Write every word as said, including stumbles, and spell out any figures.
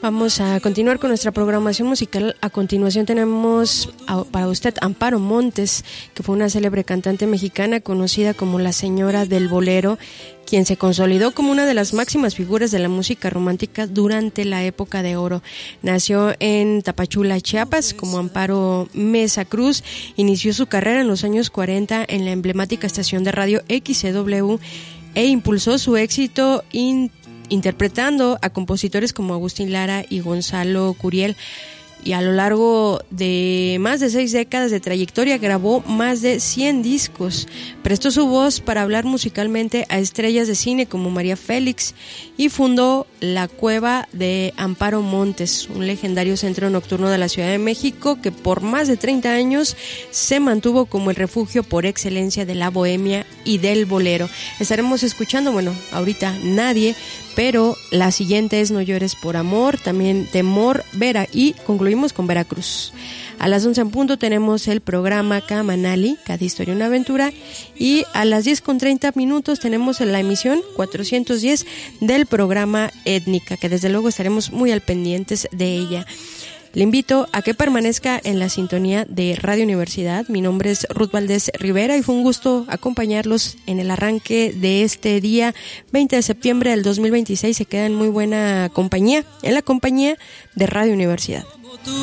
Vamos a continuar con nuestra programación musical. A continuación tenemos a, para usted Amparo Montes, que fue una célebre cantante mexicana conocida como la Señora del Bolero, quien se consolidó como una de las máximas figuras de la música romántica durante la época de oro. Nació en Tapachula, Chiapas, como Amparo Mesa Cruz. Inició su carrera en los años cuarenta en la emblemática estación de radio X C W e impulsó su éxito in interpretando a compositores como Agustín Lara y Gonzalo Curiel, y a lo largo de más de seis décadas de trayectoria grabó más de cien discos. Prestó su voz para hablar musicalmente a estrellas de cine como María Félix y fundó la Cueva de Amparo Montes, un legendario centro nocturno de la Ciudad de México que por más de treinta años se mantuvo como el refugio por excelencia de la bohemia y del bolero. Estaremos escuchando, bueno, ahorita Nadie, pero la siguiente es No llores por amor, también Temor, Vera, y concluimos con Veracruz. A las once en punto tenemos el programa Kamanali, cada historia una aventura, y a las diez con treinta minutos tenemos la emisión cuatrocientos diez del programa Étnica, que desde luego estaremos muy al pendientes de ella. Le invito a que permanezca en la sintonía de Radio Universidad. Mi nombre es Ruth Valdés Rivera y fue un gusto acompañarlos en el arranque de este día veinte de septiembre del dos mil veintiséis. Se queda en muy buena compañía, en la compañía de Radio Universidad.